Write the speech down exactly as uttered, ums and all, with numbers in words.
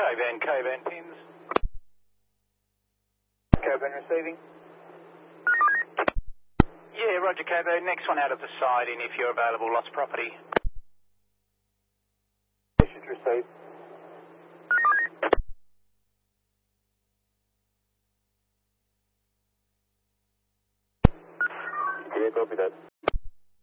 K-Van, K-Van pins. K-Van receiving. Yeah, roger, K-Van. Next one out of the siding if you're available. Lost property. Should receive. Yeah, copy that.